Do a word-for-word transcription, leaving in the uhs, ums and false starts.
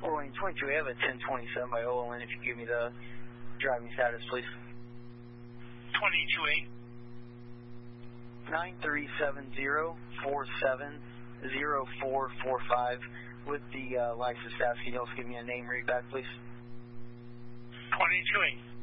Fort Wayne twenty-two, I have a ten twenty-seven by O L N if you give me the driving status, please. twenty-two eight. nine three seven zero four seven zero four four five with the uh, license status. Can you also give me a name read back, please? twenty-two eight.